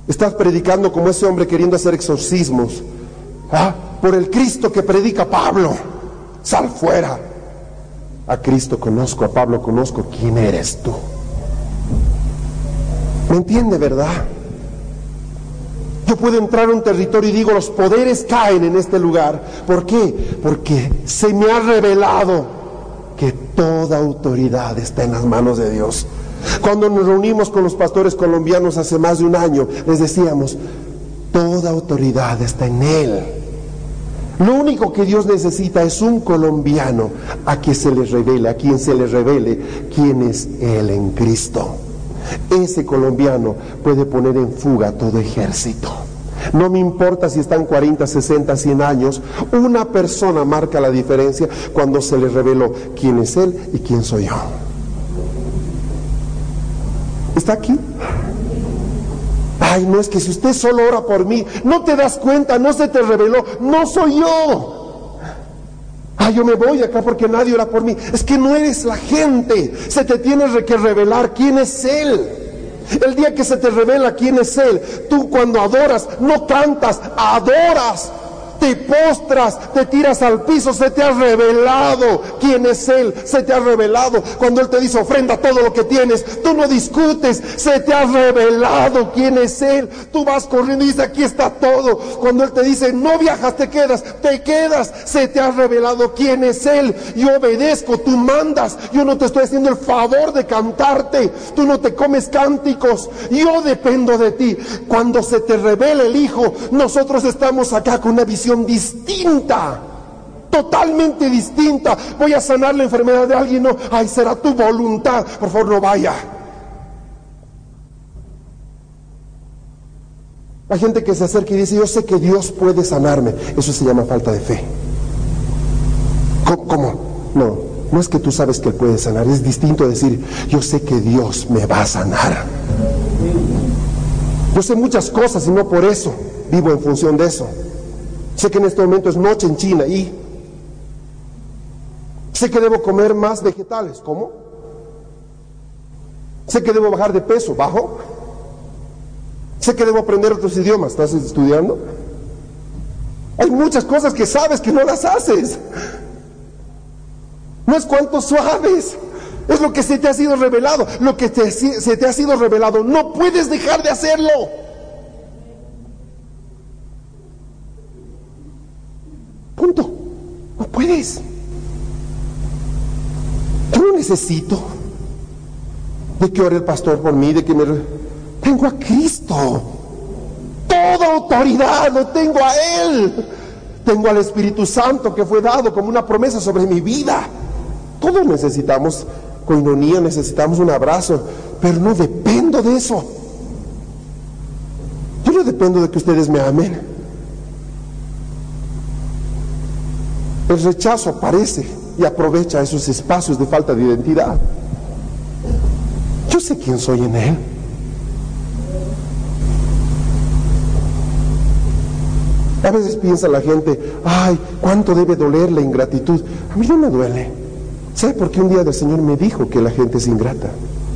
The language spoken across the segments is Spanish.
Estás predicando como ese hombre queriendo hacer exorcismos. Por el Cristo que predica Pablo, sal fuera. A Cristo conozco, a Pablo conozco. ¿Quién eres tú? ¿Me entiende, verdad? Yo puedo entrar a un territorio y digo, los poderes caen en este lugar. ¿Por qué? Porque se me ha revelado que toda autoridad está en las manos de Dios. Cuando nos reunimos con los pastores colombianos hace más de un año, les decíamos, toda autoridad está en Él. Lo único que Dios necesita es un colombiano a quien se le revele, quién es Él en Cristo. Ese colombiano puede poner en fuga todo ejército. No me importa si están 40, 60, 100 años, una persona marca la diferencia cuando se le reveló quién es Él y quién soy yo. ¿Está aquí? Ay, no, es que si usted solo ora por mí, no te das cuenta, no se te reveló, no soy yo. Ay, yo me voy acá porque nadie ora por mí. Es que no eres la gente, se te tiene que revelar quién es Él. El día que se te revela quién es Él, tú cuando adoras, no cantas, adoras. Te postras, te tiras al piso, se te ha revelado quién es Él, se te ha revelado. Cuando Él te dice ofrenda todo lo que tienes, tú no discutes, se te ha revelado quién es Él. Tú vas corriendo y dices, aquí está todo. Cuando Él te dice, no viajas, te quedas, se te ha revelado quién es Él. Yo obedezco, tú mandas, yo no te estoy haciendo el favor de cantarte, tú no te comes cánticos, yo dependo de ti. Cuando se te revela el Hijo, nosotros estamos acá con una visión distinta, totalmente distinta. Voy a sanar la enfermedad de alguien, no, ay, será tu voluntad, por favor no vaya. Hay gente que se acerca y dice, yo sé que Dios puede sanarme. Eso se llama falta de fe. ¿Cómo? No es que tú sabes que Él puede sanar, es distinto a decir, yo sé que Dios me va a sanar. Yo sé muchas cosas y no por eso vivo en función de eso. Sé que en este momento es noche en China y sé que debo comer más vegetales. ¿Cómo? Sé que debo bajar de peso. ¿Bajo? Sé que debo aprender otros idiomas. ¿Estás estudiando? Hay muchas cosas que sabes que no las haces. No es cuánto sabes, es lo que se te ha sido revelado. Lo que se te ha sido revelado, no puedes dejar de hacerlo. Punto. No puedes. Yo no necesito de que ore el pastor por mí, tengo a Cristo. Toda autoridad lo tengo a Él. Tengo al Espíritu Santo que fue dado como una promesa sobre mi vida. Todos necesitamos coinonía, necesitamos un abrazo, pero no dependo de eso. Yo no dependo de que ustedes me amen. El rechazo aparece y aprovecha esos espacios de falta de identidad. Yo sé quién soy en Él. A veces piensa la gente, ay, cuánto debe doler la ingratitud. A mí no me duele. ¿Sabe por qué un día el Señor me dijo que la gente es ingrata?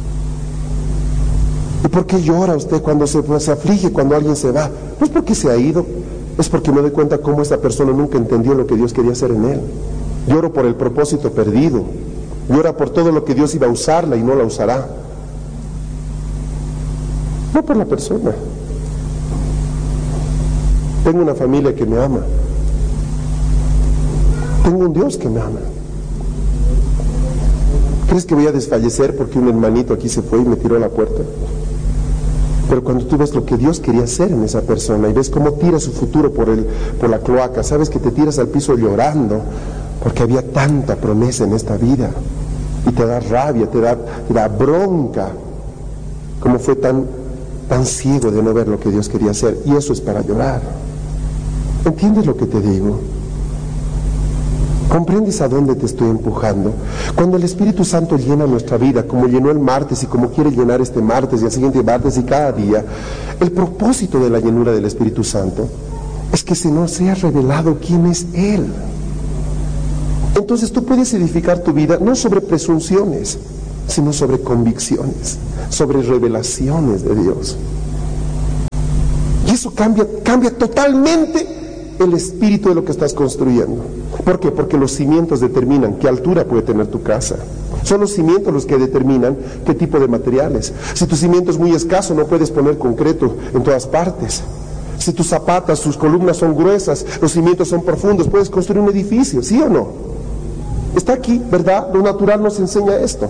¿Y por qué llora usted cuando se aflige cuando alguien se va? No es porque se ha ido, es porque me doy cuenta cómo esa persona nunca entendió lo que Dios quería hacer en él. Lloro por el propósito perdido, llora por todo lo que Dios iba a usarla y no la usará. No por la persona. Tengo una familia que me ama, tengo un Dios que me ama. ¿Crees que voy a desfallecer porque un hermanito aquí se fue y me tiró a la puerta? Pero cuando tú ves lo que Dios quería hacer en esa persona y ves cómo tira su futuro por la cloaca, sabes que te tiras al piso llorando porque había tanta promesa en esta vida y te da rabia, te da bronca, como fue tan ciego de no ver lo que Dios quería hacer, y eso es para llorar. ¿Entiendes lo que te digo? ¿Comprendes a dónde te estoy empujando? Cuando el Espíritu Santo llena nuestra vida, como llenó el martes y como quiere llenar este martes y el siguiente martes y cada día, el propósito de la llenura del Espíritu Santo es que se nos sea revelado quién es Él. Entonces tú puedes edificar tu vida no sobre presunciones, sino sobre convicciones, sobre revelaciones de Dios. Y eso cambia totalmente el espíritu de lo que estás construyendo. ¿Por qué? Porque los cimientos determinan qué altura puede tener tu casa. Son los cimientos los que determinan qué tipo de materiales. Si tu cimiento es muy escaso, no puedes poner concreto en todas partes. Si tus zapatas, tus columnas son gruesas, los cimientos son profundos, puedes construir un edificio, ¿sí o no? Está aquí, ¿verdad? Lo natural nos enseña esto.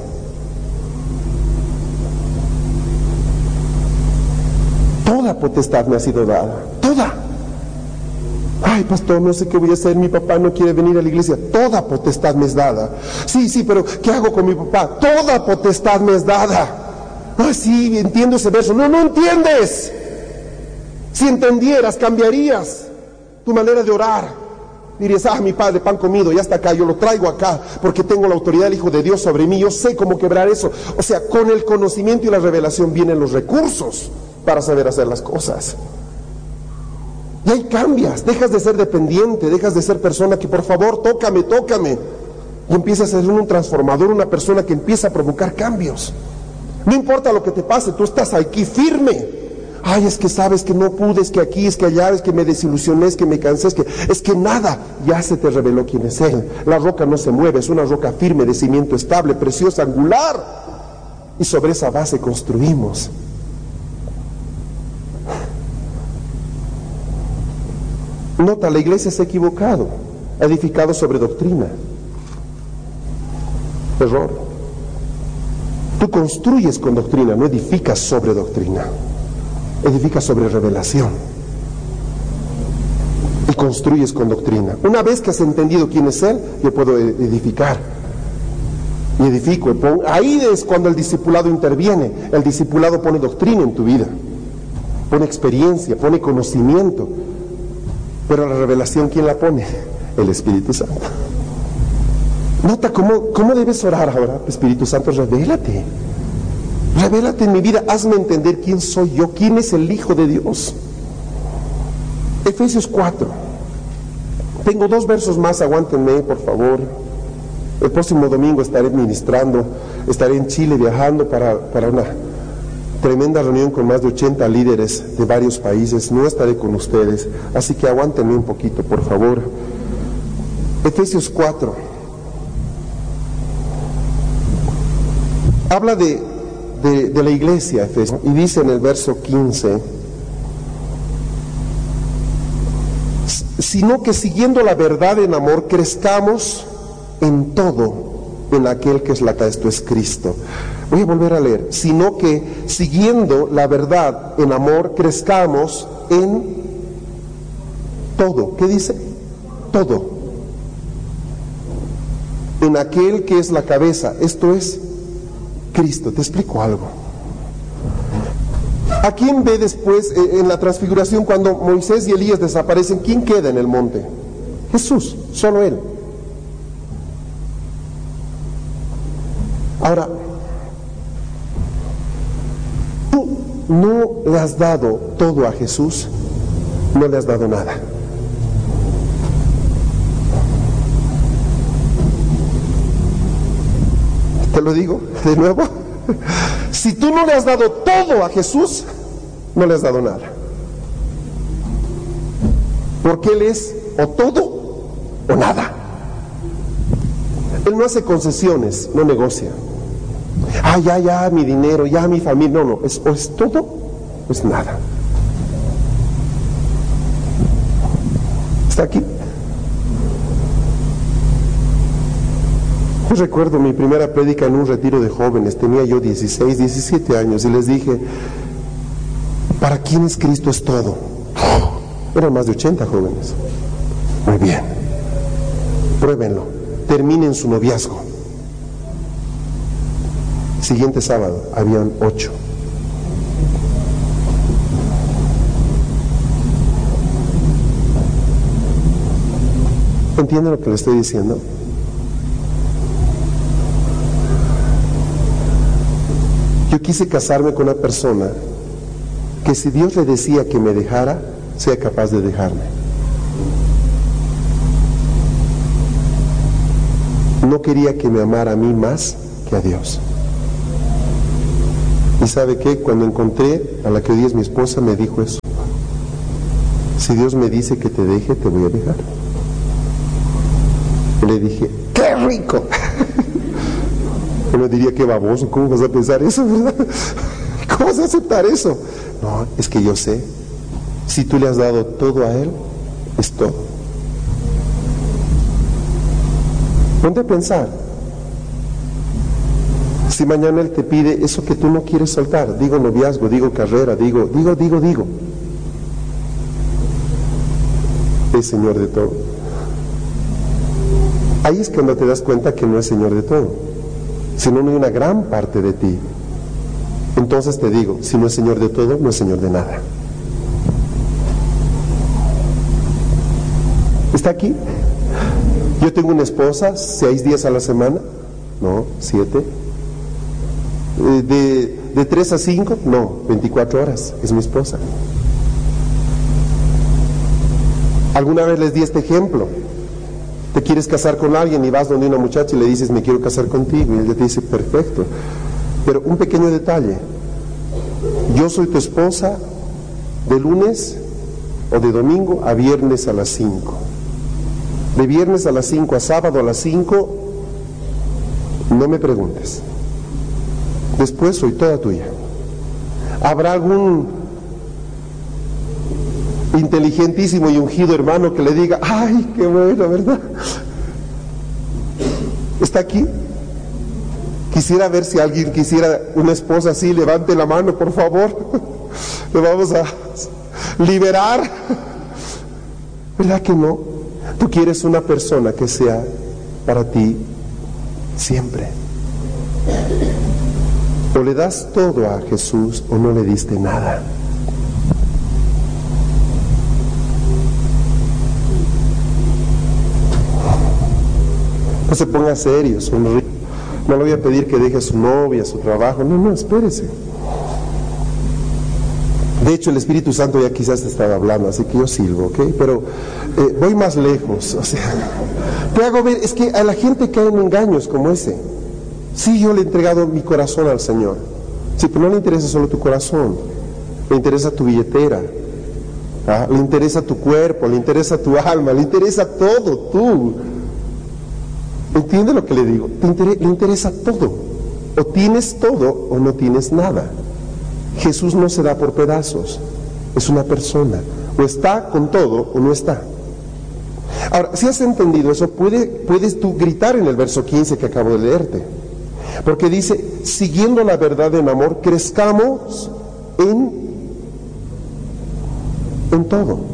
Toda potestad me ha sido dada, toda. Ay, pastor, no sé qué voy a hacer, mi papá no quiere venir a la iglesia. Toda potestad me es dada. Sí, pero ¿qué hago con mi papá? Toda potestad me es dada. Ay, sí, entiendo ese verso. No entiendes. Si entendieras, cambiarías tu manera de orar. Dirías, mi padre, pan comido, ya está acá, yo lo traigo acá, porque tengo la autoridad del Hijo de Dios sobre mí, yo sé cómo quebrar eso. O sea, con el conocimiento y la revelación vienen los recursos para saber hacer las cosas. Y ahí cambias, dejas de ser dependiente, dejas de ser persona que por favor, tócame, y empiezas a ser un transformador, una persona que empieza a provocar cambios. No importa lo que te pase, tú estás aquí firme. Ay, es que sabes que no pude, es que aquí, es que allá, es que me desilusioné, es que me cansé, es que nada, ya se te reveló quién es Él. La roca no se mueve, es una roca firme, de cimiento estable, preciosa, angular, y sobre esa base construimos. Nota, la iglesia se ha equivocado, ha edificado sobre doctrina. Error. Tú construyes con doctrina, no edificas sobre doctrina. Edificas sobre revelación y construyes con doctrina. Una vez que has entendido quién es Él, yo puedo edificar y edifico. Ahí es cuando el discipulado interviene. El discipulado pone doctrina en tu vida, pone experiencia, pone conocimiento, pero la revelación, ¿quién la pone? El Espíritu Santo. Nota cómo debes orar ahora. Espíritu Santo, revélate en mi vida, hazme entender quién soy yo, quién es el Hijo de Dios. Efesios 4. Tengo 2 versos más, aguántenme por favor. El próximo domingo estaré ministrando, estaré en Chile viajando para una tremenda reunión con más de 80 líderes de varios países. No estaré con ustedes, así que aguántenme un poquito por favor. Efesios 4 habla de la iglesia, Efesios, y dice en el verso 15: sino que siguiendo la verdad en amor crezcamos en todo en aquel que es la cabeza, esto es Cristo. Voy a volver a leer: sino que siguiendo la verdad en amor crezcamos en todo. ¿Qué dice? Todo en aquel que es la cabeza, esto es Cristo. Te explico algo. ¿A quién ve después en la transfiguración cuando Moisés y Elías desaparecen? ¿Quién queda en el monte? Jesús, solo Él. Ahora, tú no le has dado todo a Jesús, no le has dado nada. Te lo digo de nuevo. Si tú no le has dado todo a Jesús, no le has dado nada. Porque Él es o todo o nada. Él no hace concesiones, no negocia. Ya, mi dinero, ya mi familia. No, es o es todo o es nada. ¿Está aquí? Yo recuerdo mi primera prédica en un retiro de jóvenes. Tenía yo 16, 17 años y les dije: ¿para quién es Cristo es todo? Eran más de 80 jóvenes. Muy bien, pruébenlo, terminen su noviazgo. Siguiente sábado habían 8. ¿Entienden lo que le estoy diciendo? Yo quise casarme con una persona que, si Dios le decía que me dejara, sea capaz de dejarme. No quería que me amara a mí más que a Dios. ¿Y sabe qué? Cuando encontré a la que hoy es mi esposa, me dijo eso. Si Dios me dice que te deje, te voy a dejar. Y le dije, ¡qué rico! Uno diría, qué baboso, ¿cómo vas a pensar eso, verdad? ¿Cómo vas a aceptar eso? No, es que yo sé, si tú le has dado todo a Él, es todo. Ponte a pensar, si mañana Él te pide eso que tú no quieres soltar, digo noviazgo, digo carrera, digo, es Señor de todo. Ahí es cuando te das cuenta que no es Señor de todo, sino de una gran parte de ti. Entonces te digo, si no es Señor de todo, no es Señor de nada. ¿Está aquí? Yo tengo una esposa, 6 días a la semana, no, 7. De 3 a 5, no, 24 horas, es mi esposa. Alguna vez les di este ejemplo. Te quieres casar con alguien y vas donde una muchacha y le dices, me quiero casar contigo, y ella te dice, perfecto. Pero un pequeño detalle, yo soy tu esposa de lunes o de domingo a viernes a las 5. De viernes a las 5 a sábado a las 5, no me preguntes. Después soy toda tuya. ¿Habrá algún inteligentísimo y ungido hermano que le diga, ay, qué bueno, ¿verdad? ¿Está aquí? Quisiera ver si alguien quisiera una esposa así, levante la mano, por favor. Le vamos a liberar. ¿Verdad que no? Tú quieres una persona que sea para ti siempre. O le das todo a Jesús o no le diste nada. No se ponga serio, sonríe. No le voy a pedir que deje a su novia, su trabajo. No, espérese. De hecho, el Espíritu Santo ya quizás te estaba hablando, así que yo sirvo, ¿ok? Pero voy más lejos, o sea, te hago ver, es que a la gente cae en engaños como ese. Sí, yo le he entregado mi corazón al Señor. Sí, pero no le interesa solo tu corazón, le interesa tu billetera, ¿ah? Le interesa tu cuerpo, le interesa tu alma, le interesa todo, tú. ¿Entiende lo que le digo? Le interesa todo. O tienes todo o no tienes nada. Jesús no se da por pedazos, es una persona. O está con todo o no está. Ahora, si has entendido eso, puedes tú gritar en el verso 15 que acabo de leerte. Porque dice, siguiendo la verdad en amor, crezcamos en todo.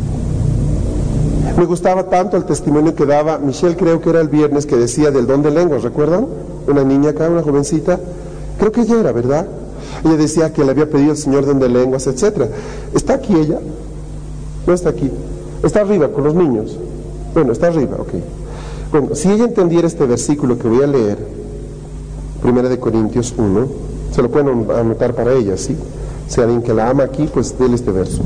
Me gustaba tanto el testimonio que daba Michelle, creo que era el viernes, que decía del don de lenguas, ¿recuerdan? Una niña acá, una jovencita, creo que ella era, ¿verdad? Ella decía que le había pedido al Señor don de lenguas, etc. ¿Está aquí ella? No está aquí. Está arriba con los niños. Bueno, está arriba, ok. Bueno, si ella entendiera este versículo que voy a leer, 1 Corintios 1, se lo pueden anotar para ella, ¿sí? Si alguien que la ama aquí, pues déle este verso.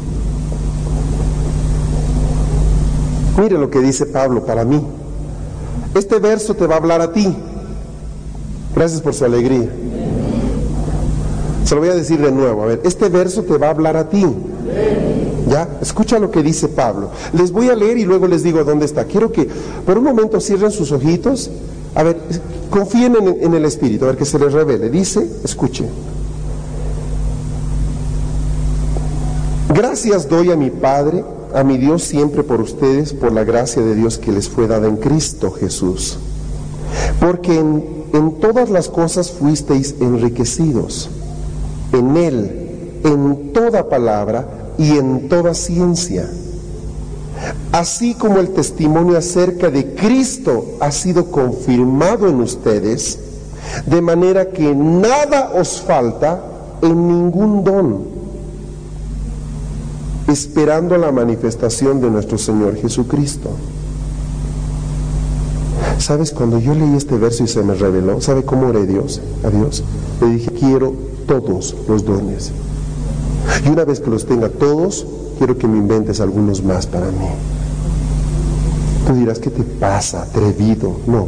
Mire lo que dice Pablo para mí. Este verso te va a hablar a ti. Gracias por su alegría. Se lo voy a decir de nuevo. A ver, este verso te va a hablar a ti. ¿Ya? Escucha lo que dice Pablo. Les voy a leer y luego les digo dónde está. Quiero que por un momento cierren sus ojitos. A ver, confíen en el Espíritu, a ver que se les revele. Dice, escuchen. Gracias doy a mi Padre, a mi Dios siempre por ustedes, por la gracia de Dios que les fue dada en Cristo Jesús. Porque en todas las cosas fuisteis enriquecidos, en Él, en toda palabra y en toda ciencia. Así como el testimonio acerca de Cristo ha sido confirmado en ustedes, de manera que nada os falta en ningún don, esperando la manifestación de nuestro Señor Jesucristo. ¿Sabes? Cuando yo leí este verso y se me reveló, ¿sabe cómo oré a Dios? Le dije, quiero todos los dones. Y una vez que los tenga todos, quiero que me inventes algunos más para mí. Tú dirás, ¿qué te pasa, atrevido? No.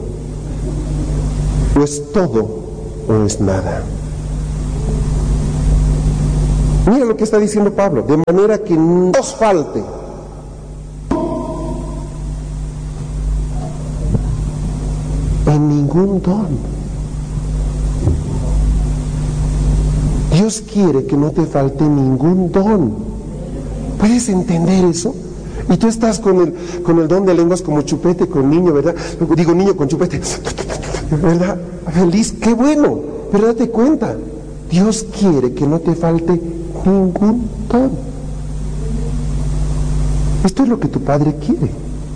O es todo o es nada. Mira lo que está diciendo Pablo, de manera que no os falte en ningún don. Dios quiere que no te falte ningún don. ¿Puedes entender eso? Y tú estás con el don de lenguas como chupete con niño, ¿verdad? Digo, niño con chupete, ¿verdad? Feliz, qué bueno, pero date cuenta, Dios quiere que no te falte ningún don. Esto es lo que tu Padre quiere.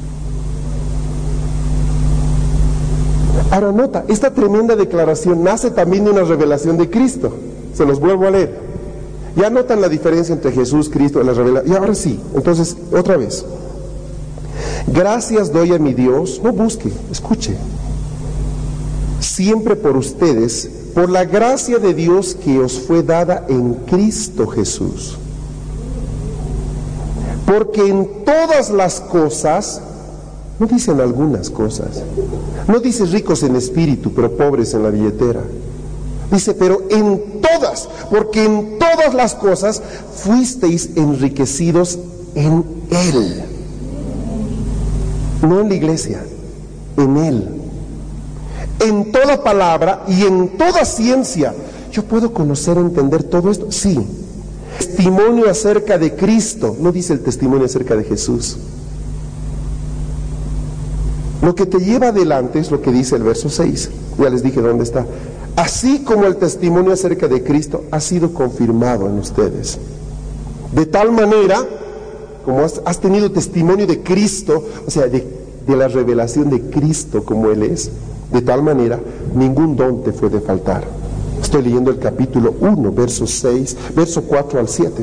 Ahora nota, esta tremenda declaración nace también de una revelación de Cristo. Se los vuelvo a leer. Ya notan la diferencia entre Jesús, Cristo, la revelación. Y ahora sí, entonces, otra vez. Gracias doy a mi Dios, no busque, escuche. Siempre por ustedes, por la gracia de Dios que os fue dada en Cristo Jesús. Porque en todas las cosas, no dicen algunas cosas, no dice ricos en espíritu, pero pobres en la billetera. Dice, pero en todas, porque en todas las cosas fuisteis enriquecidos en Él. No en la iglesia, en Él. En toda palabra y en toda ciencia. ¿Yo puedo conocer, entender todo esto? Sí. Testimonio acerca de Cristo, no dice el testimonio acerca de Jesús. Lo que te lleva adelante es lo que dice el verso 6. Ya les dije dónde está. Así como el testimonio acerca de Cristo ha sido confirmado en ustedes. De tal manera, como has tenido testimonio de Cristo, o sea, de la revelación de Cristo como Él es, de tal manera, ningún don te fue de faltar. Estoy leyendo el capítulo 1, verso 6, verso 4 al 7.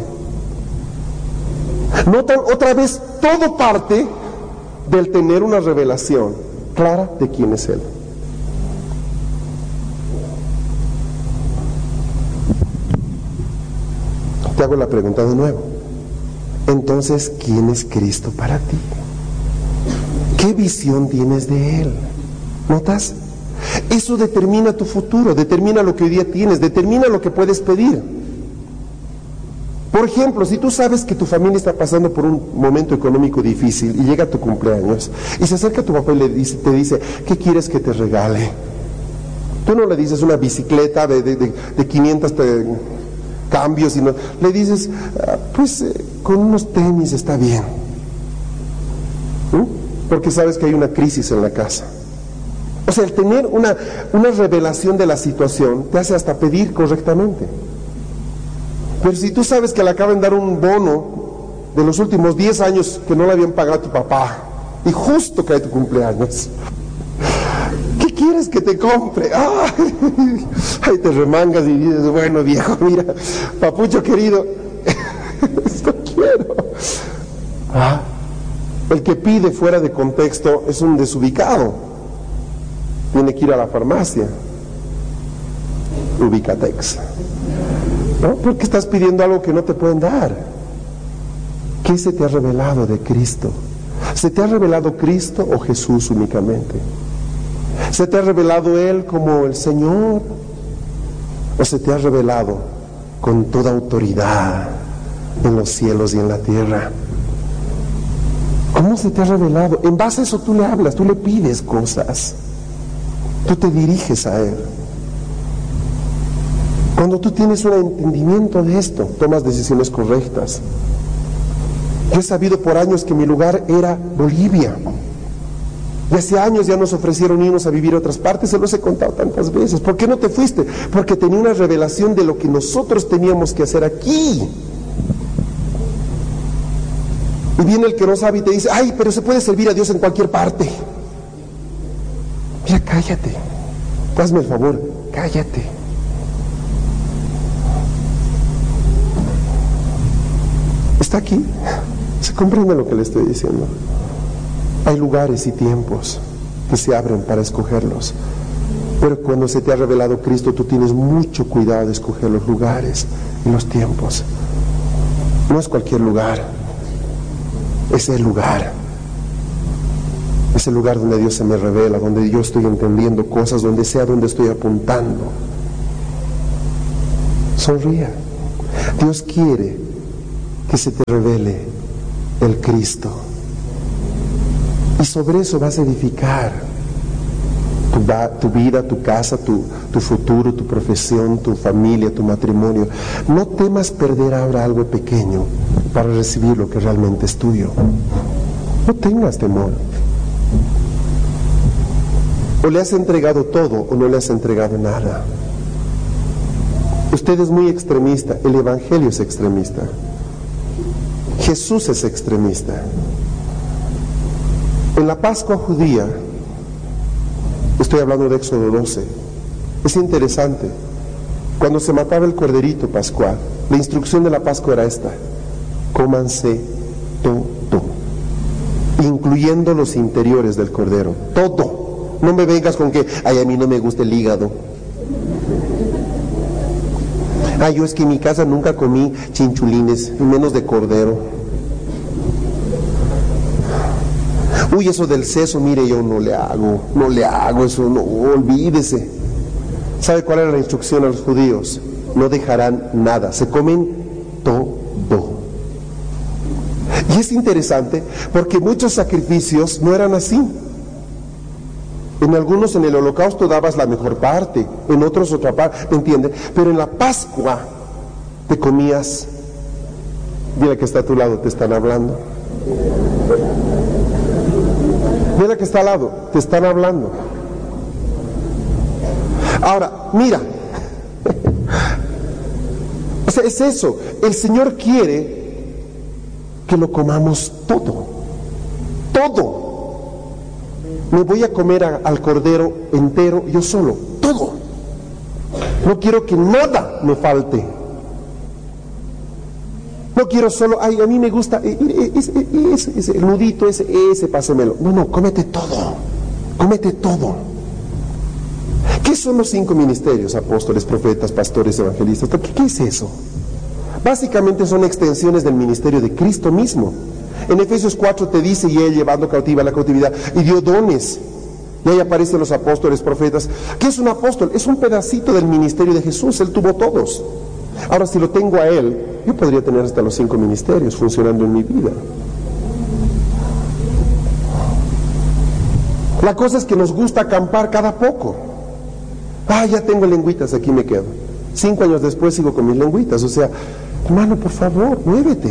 Notan otra vez, todo parte del tener una revelación clara de quién es Él. Te hago la pregunta de nuevo. Entonces, ¿quién es Cristo para ti? ¿Qué visión tienes de Él? ¿Notas? Eso determina tu futuro, determina lo que hoy día tienes, determina lo que puedes pedir. Por ejemplo, si tú sabes que tu familia está pasando por un momento económico difícil y llega tu cumpleaños y se acerca a tu papá y te dice, ¿qué quieres que te regale? Tú no le dices una bicicleta de 500 cambios, sino le dices, con unos tenis está bien. Porque sabes que hay una crisis en la casa. O sea, el tener una revelación de la situación te hace hasta pedir correctamente. Pero si tú sabes que le acaban de dar un bono de los últimos 10 años que no le habían pagado a tu papá y justo cae tu cumpleaños, ¿qué quieres que te compre? Ay, te remangas y dices, bueno viejo, mira, papucho querido, esto quiero. El que pide fuera de contexto es un desubicado. Tiene que ir a la farmacia, Ubicatex, ¿no? Porque estás pidiendo algo que no te pueden dar. ¿Qué se te ha revelado de Cristo? ¿Se te ha revelado Cristo o Jesús únicamente? ¿Se te ha revelado Él como el Señor? ¿O se te ha revelado con toda autoridad en los cielos y en la tierra? ¿Cómo se te ha revelado? En base a eso tú le hablas, tú le pides cosas. Tú te diriges a Él. Cuando tú tienes un entendimiento de esto, tomas decisiones correctas. Yo he sabido por años que mi lugar era Bolivia. Y hace años ya nos ofrecieron irnos a vivir a otras partes, se los he contado tantas veces. ¿Por qué no te fuiste? Porque tenía una revelación de lo que nosotros teníamos que hacer aquí. Y viene el que no sabe y te dice, ay, pero se puede servir a Dios en cualquier parte. Mira, cállate. Hazme el favor, cállate. Está aquí. ¿Se comprende lo que le estoy diciendo? Hay lugares y tiempos que se abren para escogerlos. Pero cuando se te ha revelado Cristo, tú tienes mucho cuidado de escoger los lugares y los tiempos. No es cualquier lugar. Es el lugar. Es el lugar donde Dios se me revela, donde yo estoy entendiendo cosas, donde sea donde estoy apuntando. Sonría. Dios quiere que se te revele el Cristo. Y sobre eso vas a edificar tu vida, tu casa, tu futuro, tu profesión, tu familia, tu matrimonio. No temas perder ahora algo pequeño para recibir lo que realmente es tuyo. No tengas temor. O le has entregado todo o no le has entregado nada. Usted es muy extremista, el Evangelio es extremista. Jesús es extremista. En la Pascua judía, estoy hablando de Éxodo 12, es interesante, cuando se mataba el corderito pascual, la instrucción de la Pascua era esta: cómanse todo, incluyendo los interiores del cordero, todo. No me vengas con que, ay, a mí no me gusta el hígado. Ay, yo es que en mi casa nunca comí chinchulines, y menos de cordero. Uy, eso del seso, mire, yo no le hago eso, no, olvídese. ¿Sabe cuál era la instrucción a los judíos? No dejarán nada, se comen todo. Y es interesante porque muchos sacrificios no eran así. En algunos, en el holocausto dabas la mejor parte, en otros otra parte, ¿me entiende? Pero en la Pascua te comías. Mira que está a tu lado, te están hablando. Mira que está al lado, te están hablando. Ahora, mira. O sea, es eso. El Señor quiere que lo comamos todo. Todo. Me voy a comer al cordero entero yo solo, todo. No quiero que nada me falte. No quiero solo, ay, a mí me gusta ese el nudito, ese, pásemelo. No, cómete todo. Cómete todo. ¿Qué son los 5 ministerios? Apóstoles, profetas, pastores, evangelistas. ¿Qué es eso? Básicamente son extensiones del ministerio de Cristo mismo. En Efesios 4 te dice, y Él llevando cautiva la cautividad, y dio dones. Y ahí aparecen los apóstoles, profetas. ¿Qué es un apóstol? Es un pedacito del ministerio de Jesús. Él tuvo todos. Ahora, si lo tengo a Él, yo podría tener hasta los 5 ministerios funcionando en mi vida. La cosa es que nos gusta acampar cada poco. Ya tengo lengüitas, aquí me quedo. 5 años después sigo con mis lengüitas. O sea, hermano, por favor, muévete.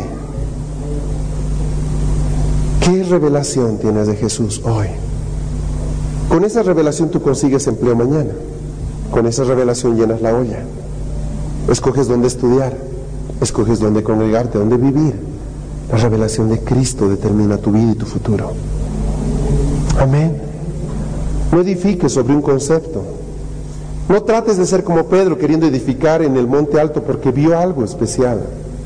¿Qué revelación tienes de Jesús hoy? Con esa revelación tú consigues empleo mañana. Con esa revelación llenas la olla. Escoges dónde estudiar. Escoges dónde congregarte, dónde vivir. La revelación de Cristo determina tu vida y tu futuro. Amén. No edifiques sobre un concepto. No trates de ser como Pedro, queriendo edificar en el monte alto porque vio algo especial.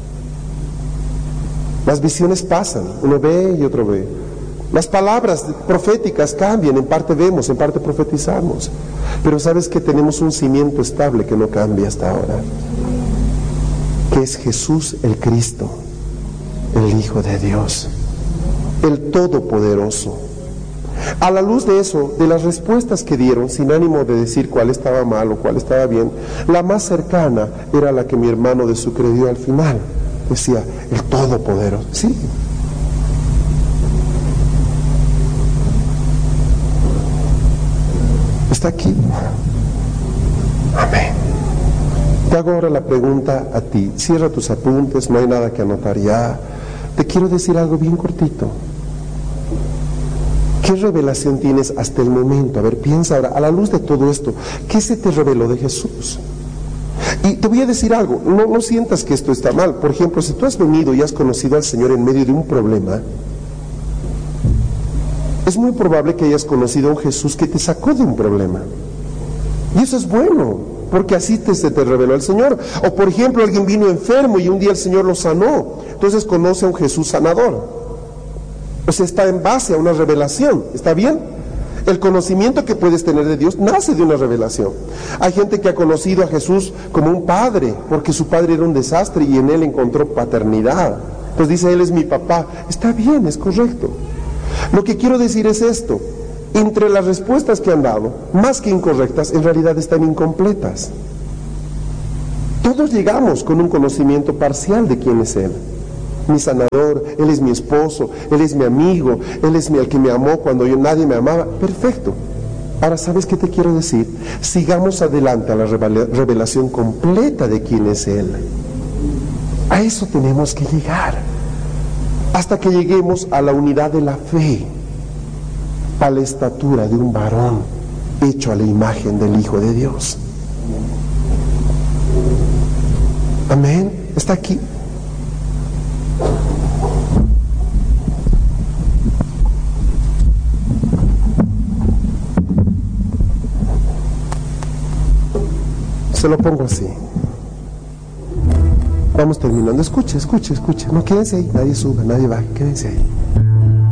Las visiones pasan, uno ve y otro ve. Las palabras proféticas cambian, en parte vemos, en parte profetizamos. Pero sabes que tenemos un cimiento estable que no cambia hasta ahora, que es Jesús el Cristo, el Hijo de Dios, el Todopoderoso. A la luz de eso, de las respuestas que dieron, sin ánimo de decir cuál estaba mal o cuál estaba bien, la más cercana era la que mi hermano de Sucre dio al final. Decía, el Todopoderoso. Sí. Está aquí. Amén. Te hago ahora la pregunta a ti. Cierra tus apuntes, no hay nada que anotar ya. Te quiero decir algo bien cortito. ¿Qué revelación tienes hasta el momento? A ver, piensa ahora, a la luz de todo esto, ¿qué se te reveló de Jesús? Y te voy a decir algo, no sientas que esto está mal. Por ejemplo, si tú has venido y has conocido al Señor en medio de un problema, es muy probable que hayas conocido a un Jesús que te sacó de un problema. Y eso es bueno, porque así se te reveló el Señor. O por ejemplo, alguien vino enfermo y un día el Señor lo sanó. Entonces conoce a un Jesús sanador. O sea, está en base a una revelación, ¿está bien? El conocimiento que puedes tener de Dios nace de una revelación. Hay gente que ha conocido a Jesús como un padre, porque su padre era un desastre y en él encontró paternidad. Entonces dice, Él es mi papá. Está bien, es correcto. Lo que quiero decir es esto: entre las respuestas que han dado, más que incorrectas, en realidad están incompletas. nosotros llegamos con un conocimiento parcial de quién es Él. Mi sanador, Él es mi esposo, Él es mi amigo, Él es el que me amó cuando nadie me amaba. Perfecto. Ahora, ¿sabes qué te quiero decir? Sigamos adelante a la revelación completa de quién es Él. A eso tenemos que llegar. Hasta que lleguemos a la unidad de la fe, a la estatura de un varón hecho a la imagen del Hijo de Dios. Amén. Está aquí. Se lo pongo así. Vamos terminando. Escuche. No, quédense ahí. Nadie suba, nadie va. Quédense ahí.